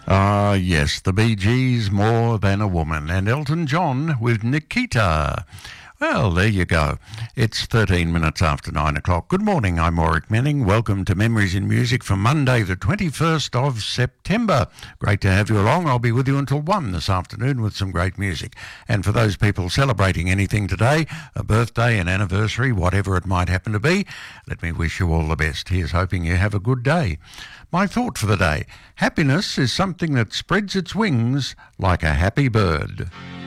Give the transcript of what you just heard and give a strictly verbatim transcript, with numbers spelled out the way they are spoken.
Ah, yes, the Bee Gees, More Than a Woman, and Elton John with Nikita. Well, there you go. It's thirteen minutes after nine o'clock. Good morning, I'm Warwick Manning. Welcome to Memories in Music for Monday, the twenty-first of September. Great to have you along. I'll be with you until one this afternoon with some great music. And for those people celebrating anything today, a birthday, an anniversary, whatever it might happen to be, let me wish you all the best. Here's hoping you have a good day. My thought for the day: happiness is something that spreads its wings like a happy bird.